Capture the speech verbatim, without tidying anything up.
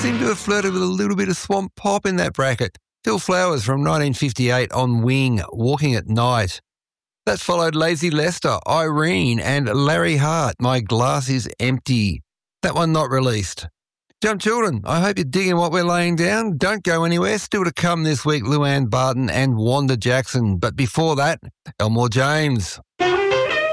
seem to have flirted with a little bit of swamp pop in that bracket. Phil Flowers from nineteen fifty-eight on Wing, Walking at Night. That followed Lazy Lester, Irene and Larry Hart, My Glass is Empty. That one not released. Jump Children, I hope you're digging what we're laying down. Don't go anywhere. Still to come this week, Luann Barton and Wanda Jackson. But before that, Elmore James.